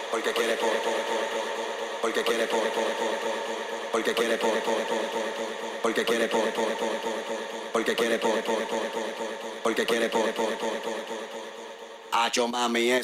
porque quiere po, porque quiere po, porque quiere po, porque quiere po, porque quiere po, porque quiere po, acho mami eso.